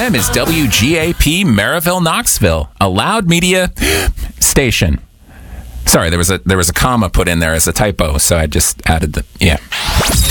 M is WGAP Maryville, Knoxville, a loud media station. Sorry, there was a comma put in there as a typo, so I just added the